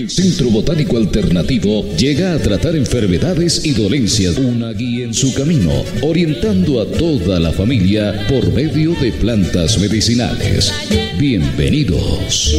Centro Botánico Alternativo llega a tratar enfermedades y dolencias, una guía en su camino, orientando a toda la familia por medio de plantas medicinales. Bienvenidos.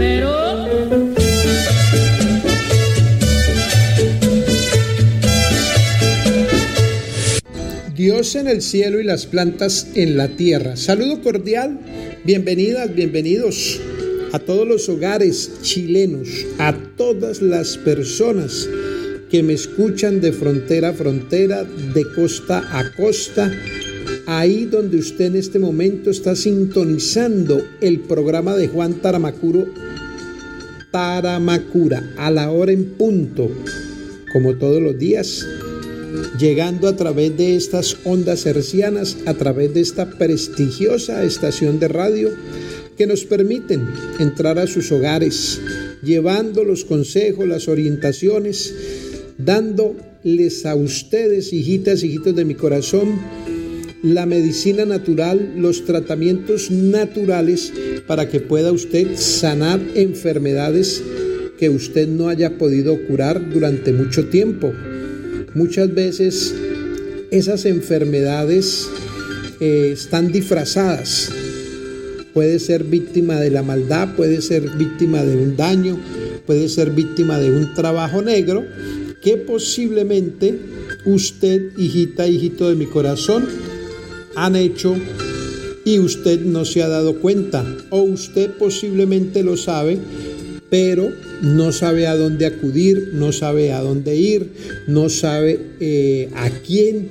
Dios en el cielo y las plantas en la tierra. Saludo cordial, bienvenidas, bienvenidos a todos los hogares chilenos, a todas las personas que me escuchan de frontera a frontera, de costa a costa, ahí donde usted en este momento está sintonizando el programa de Juan Taramacuro, Taramacura, a la hora en punto, como todos los días, llegando a través de estas ondas hercianas, a través de esta prestigiosa estación de radio que nos permiten entrar a sus hogares, llevando los consejos, las orientaciones, dándoles a ustedes, hijitas, hijitos de mi corazón, la medicina natural, los tratamientos naturales para que pueda usted sanar enfermedades que usted no haya podido curar durante mucho tiempo. Muchas veces esas enfermedades están disfrazadas. Puede ser víctima de la maldad, puede ser víctima de un daño, puede ser víctima de un trabajo negro que posiblemente usted, hijita, hijito de mi corazón, han hecho y usted no se ha dado cuenta, o usted posiblemente lo sabe, pero no sabe a dónde acudir, no sabe a dónde ir, no sabe a quién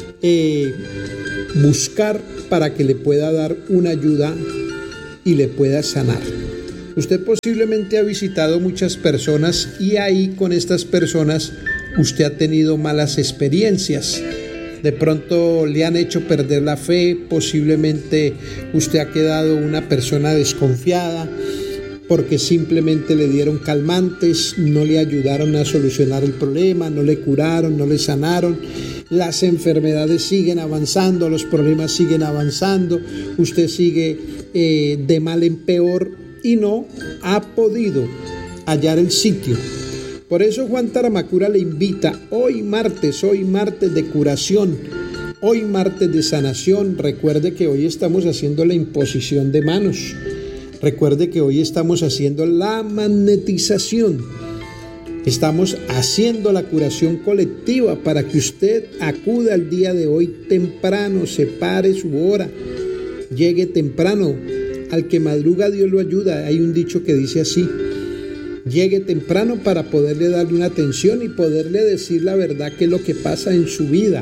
buscar para que le pueda dar una ayuda y le pueda sanar. Usted posiblemente ha visitado muchas personas y ahí con estas personas usted ha tenido malas experiencias. De pronto le han hecho perder la fe, posiblemente usted ha quedado una persona desconfiada, porque simplemente le dieron calmantes, no le ayudaron a solucionar el problema, no le curaron, no le sanaron. Las enfermedades siguen avanzando, los problemas siguen avanzando, usted sigue de mal en peor y no ha podido hallar el sitio. Por eso Juan Taramacura le invita hoy martes de curación, hoy martes de sanación. Recuerde que hoy estamos haciendo la imposición de manos. Recuerde que hoy estamos haciendo la magnetización. Estamos haciendo la curación colectiva para que usted acuda el día de hoy temprano, separe su hora, llegue temprano. Al que madruga Dios lo ayuda. Hay un dicho que dice así: llegue temprano para poderle darle una atención y poderle decir la verdad que es lo que pasa en su vida.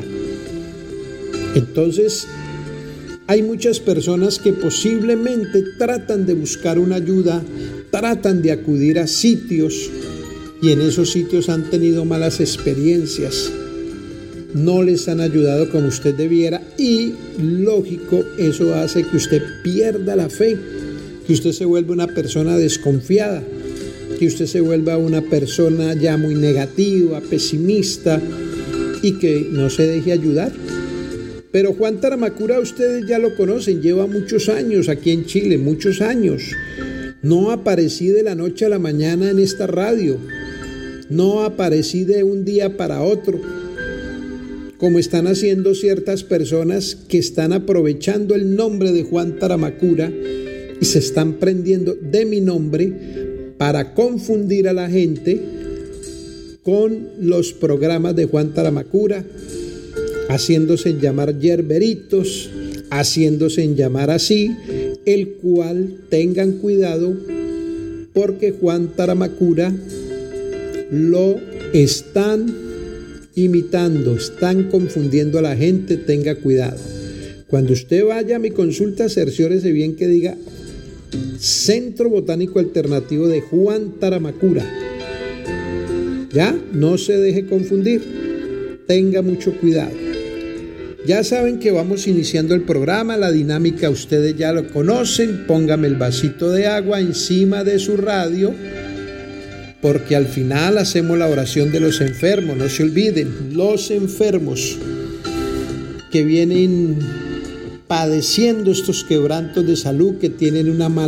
Entonces, hay muchas personas que posiblemente tratan de buscar una ayuda, tratan de acudir a sitios y en esos sitios han tenido malas experiencias. No les han ayudado como usted debiera y, lógico, eso hace que usted pierda la fe, que usted se vuelva una persona desconfiada, que usted se vuelva una persona ya muy negativa, pesimista y que no se deje ayudar. Pero Juan Taramacura ustedes ya lo conocen, lleva muchos años aquí en Chile, muchos años. No aparecí de la noche a la mañana en esta radio, no aparecí de un día para otro, como están haciendo ciertas personas que están aprovechando el nombre de Juan Taramacura y se están prendiendo de mi nombre para confundir a la gente con los programas de Juan Taramacura, haciéndose llamar yerberitos, haciéndose llamar así, el cual tengan cuidado porque Juan Taramacura lo están imitando, están confundiendo a la gente, tenga cuidado. Cuando usted vaya a mi consulta, cerciórese bien que diga Centro Botánico Alternativo de Juan Taramacura. Ya, no se deje confundir, tenga mucho cuidado. Ya saben que vamos iniciando el programa, la dinámica ustedes ya lo conocen. Póngame el vasito de agua encima de su radio, porque al final hacemos la oración de los enfermos. No se olviden, los enfermos que vienen padeciendo estos quebrantos de salud, que tienen una mala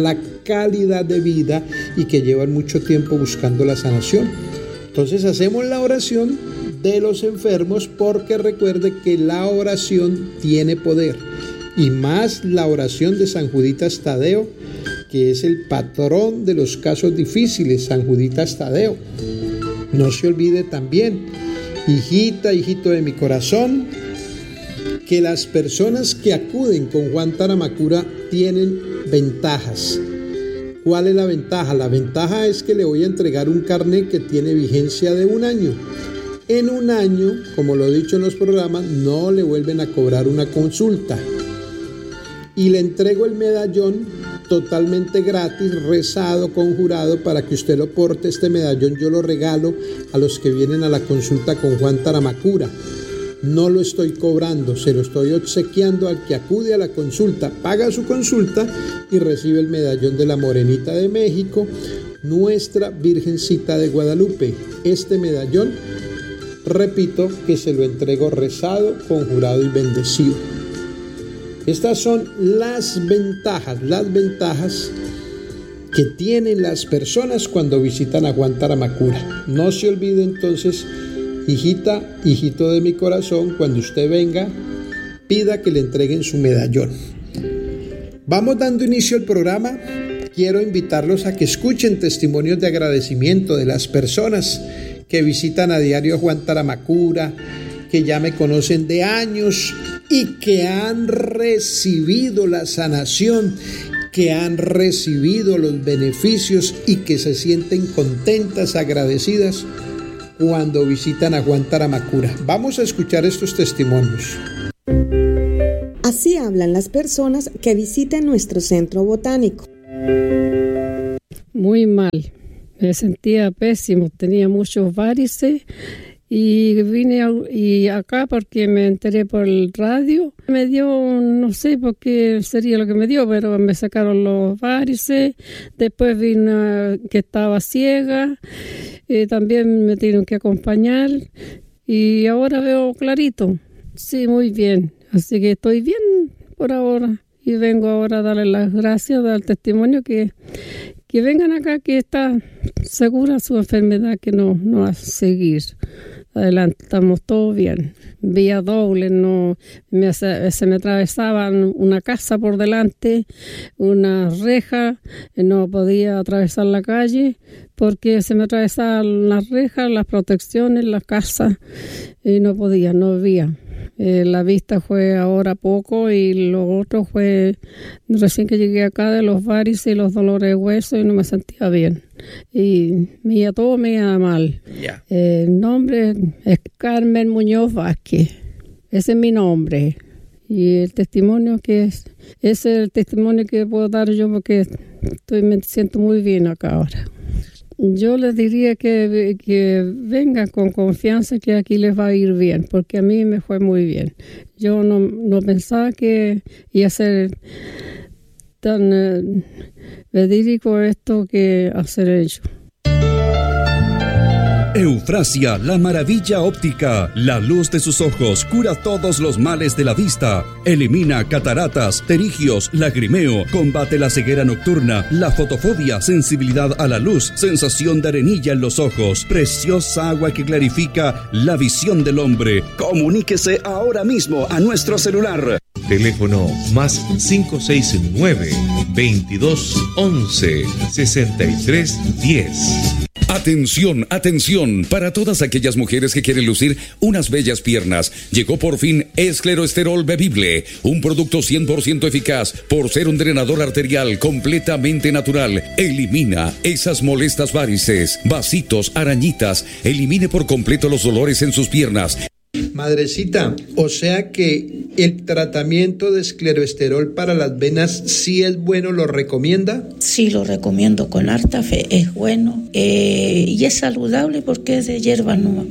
calidad de vida y que llevan mucho tiempo buscando la sanación. Entonces hacemos la oración de los enfermos, porque recuerde que la oración tiene poder, y más la oración de San Juditas Tadeo, que es el patrón de los casos difíciles, San Juditas Tadeo. No se olvide también, hijita, hijito de mi corazón, que las personas que acuden con Juan Taramacura tienen ventajas. ¿Cuál es la ventaja? La ventaja es que le voy a entregar un carnet que tiene vigencia de 1 año. En 1 año, como lo he dicho en los programas, no le vuelven a cobrar una consulta. Y le entrego el medallón totalmente gratis, rezado, conjurado, para que usted lo porte. Este medallón yo lo regalo a los que vienen a la consulta con Juan Taramacura. No lo estoy cobrando, se lo estoy obsequiando al que acude a la consulta, paga su consulta y recibe el medallón de la Morenita de México, nuestra Virgencita de Guadalupe. Este medallón, repito, que se lo entrego rezado, conjurado y bendecido. Estas son las ventajas que tienen las personas cuando visitan a Juan Taramacura. No se olvide entonces, hijita, hijito de mi corazón, cuando usted venga, pida que le entreguen su medallón. Vamos dando inicio al programa. Quiero invitarlos a que escuchen testimonios de agradecimiento de las personas que visitan a diario Juan Taramacura, que ya me conocen de años y que han recibido la sanación, que han recibido los beneficios y que se sienten contentas, agradecidas cuando visitan a Juan Taramacura. Vamos a escuchar estos testimonios. Así hablan las personas que visitan nuestro centro botánico. Muy mal, me sentía pésimo, tenía muchos varices y vine acá porque me enteré por el radio. Me dio, no sé por qué sería lo que me dio, pero me sacaron los varices. Después vino que estaba ciega, también me tuvieron que acompañar y ahora veo clarito. Sí, muy bien, así que estoy bien por ahora y vengo ahora a darle las gracias, dar el testimonio que vengan acá, que está segura su enfermedad, que no va a seguir. Adelante, estamos todos bien. Vía doble, se me atravesaban una casa por delante, una reja, no podía atravesar la calle porque se me atravesaban las rejas, las protecciones, las casas, y no había. La vista fue ahora poco y lo otro fue recién que llegué acá, de los varices y los dolores de hueso, y no me sentía bien. Y todo me iba mal. Yeah. El nombre es Carmen Muñoz Vázquez. Ese es mi nombre. Y el testimonio ese es el testimonio que puedo dar yo, porque me siento muy bien acá ahora. Yo les diría que vengan con confianza, que aquí les va a ir bien, porque a mí me fue muy bien. Yo no pensaba que iba a ser tan verídico esto que hacer ello. Eufrasia, la maravilla óptica, la luz de sus ojos cura todos los males de la vista, elimina cataratas, pterigios, lagrimeo, combate la ceguera nocturna, la fotofobia, sensibilidad a la luz, sensación de arenilla en los ojos, preciosa agua que clarifica la visión del hombre. Comuníquese ahora mismo a nuestro celular. Teléfono más 569-2211-6310. Atención, atención, para todas aquellas mujeres que quieren lucir unas bellas piernas, llegó por fin Escleroesterol Bebible, un producto 100% eficaz por ser un drenador arterial completamente natural. Elimina esas molestas varices, vasitos, arañitas, elimine por completo los dolores en sus piernas. Madrecita, o sea que el tratamiento de escleroesterol para las venas sí es bueno, ¿lo recomienda? Sí, lo recomiendo con harta fe, es bueno y es saludable porque es de hierba nueva.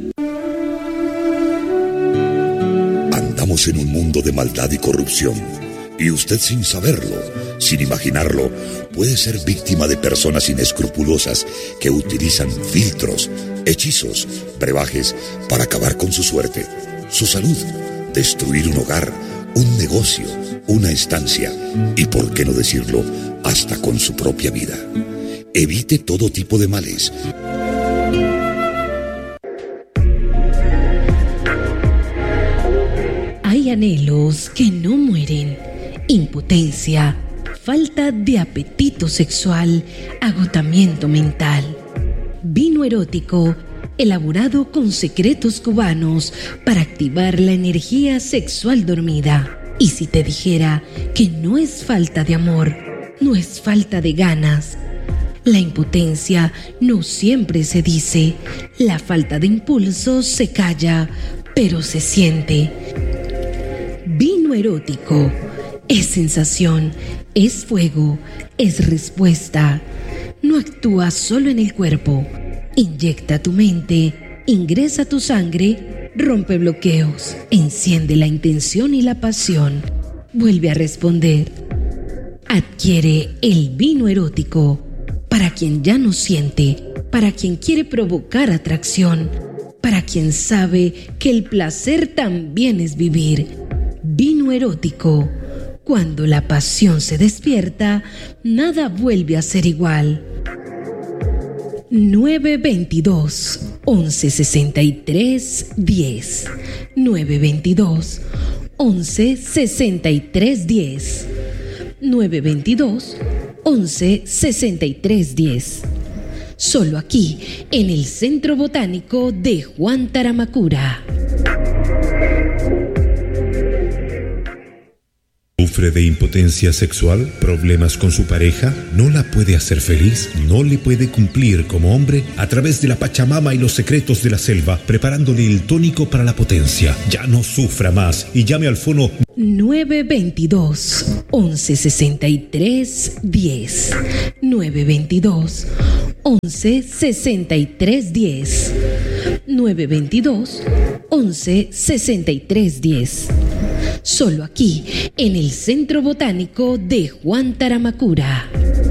Andamos en un mundo de maldad y corrupción, y usted, sin saberlo, sin imaginarlo, puede ser víctima de personas inescrupulosas que utilizan filtros, hechizos, brebajes para acabar con su suerte, su salud, destruir un hogar, un negocio, una estancia y, por qué no decirlo, hasta con su propia vida. Evite todo tipo de males. Hay anhelos que no mueren: impotencia, falta de apetito sexual, agotamiento mental. Vino erótico, elaborado con secretos cubanos para activar la energía sexual dormida. Y si te dijera que no es falta de amor, no es falta de ganas. La impotencia no siempre se dice, la falta de impulso se calla, pero se siente. Vino erótico es sensación, es fuego, es respuesta. No actúa solo en el cuerpo. Inyecta tu mente, ingresa tu sangre, rompe bloqueos, enciende la intención y la pasión. Vuelve a responder. Adquiere el vino erótico para quien ya no siente, para quien quiere provocar atracción, para quien sabe que el placer también es vivir. Vino erótico. Cuando la pasión se despierta, nada vuelve a ser igual. 922 1163 10 922 1163 10 922 1163 10. Solo aquí, en el Centro Botánico de Juan Taramacura. ¿Sufre de impotencia sexual? ¿Problemas con su pareja? ¿No la puede hacer feliz? ¿No le puede cumplir como hombre? A través de la Pachamama y los secretos de la selva, preparándole el tónico para la potencia. Ya no sufra más y llame al fono 922 1163 10 922 1163 10 922 1163 10. Solo aquí, en el Centro Botánico de Juan Taramacura.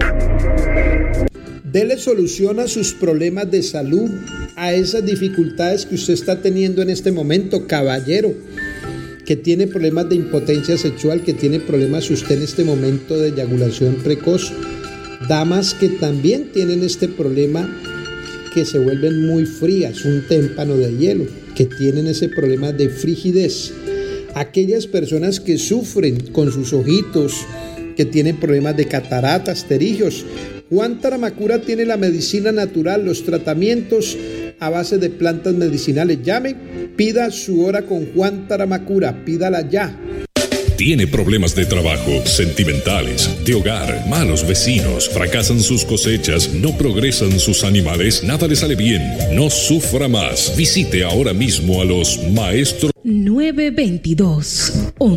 Dele solución a sus problemas de salud, a esas dificultades que usted está teniendo en este momento, caballero, que tiene problemas de impotencia sexual, que tiene problemas usted en este momento de eyaculación precoz. Damas que también tienen este problema, que se vuelven muy frías, un témpano de hielo, que tienen ese problema de frigidez. Aquellas personas que sufren con sus ojitos, que tienen problemas de cataratas, pterigios. Juan Taramacura tiene la medicina natural, los tratamientos a base de plantas medicinales. Llame, pida su hora con Juan Taramacura, pídala ya. Tiene problemas de trabajo, sentimentales, de hogar, malos vecinos, fracasan sus cosechas, no progresan sus animales, nada le sale bien. No sufra más. Visite ahora mismo a los maestros. 922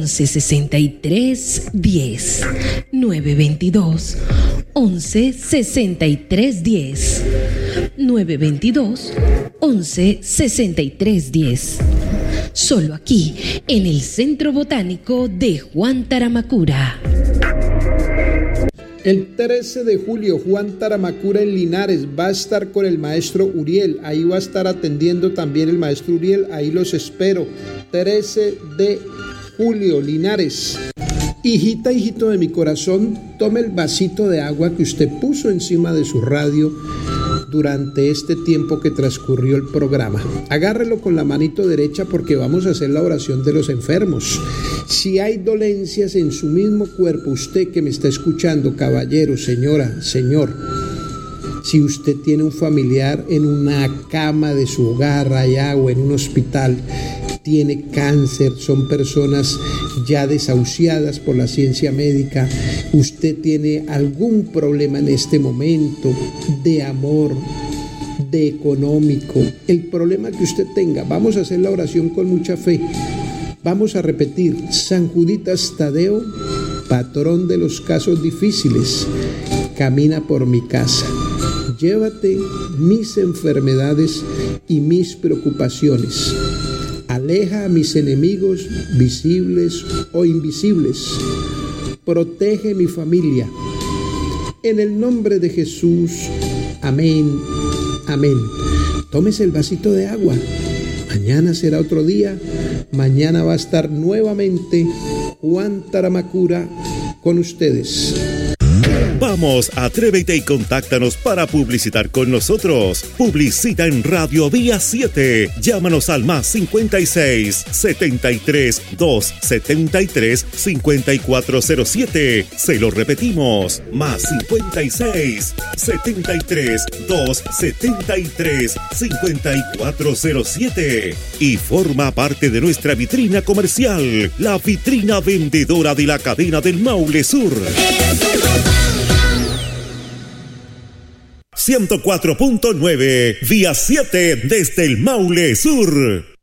1163 10 922 1163 10 922 1163 10. Solo aquí, en el Centro Botánico de Juan Taramacura. El 13 de julio, Juan Taramacura en Linares va a estar con el maestro Uriel. Ahí va a estar atendiendo también el maestro Uriel. Ahí los espero. 13 de julio, Linares. Hijita, hijito de mi corazón, tome el vasito de agua que usted puso encima de su radio durante este tiempo que transcurrió el programa. Agárrelo con la manito derecha porque vamos a hacer la oración de los enfermos. Si hay dolencias en su mismo cuerpo, usted que me está escuchando, caballero, señora, señor, si usted tiene un familiar en una cama de su hogar allá o en un hospital, tiene cáncer, son personas ya desahuciadas por la ciencia médica, usted tiene algún problema en este momento de amor, de económico, el problema que usted tenga, vamos a hacer la oración con mucha fe. Vamos a repetir: San Juditas Tadeo, patrón de los casos difíciles, camina por mi casa. Llévate mis enfermedades y mis preocupaciones. Aleja a mis enemigos visibles o invisibles. Protege mi familia. En el nombre de Jesús. Amén. Amén. Tómese el vasito de agua. Mañana será otro día. Mañana va a estar nuevamente Juan Taramacura con ustedes. Vamos, atrévete y contáctanos para publicitar con nosotros. Publicita en Radio Vía 7. Llámanos al más 56 73 273 5407. Se lo repetimos, más 56 73 273 5407. Y forma parte de nuestra vitrina comercial, la vitrina vendedora de la cadena del Maule Sur. 104.9, Vía 7 desde el Maule Sur.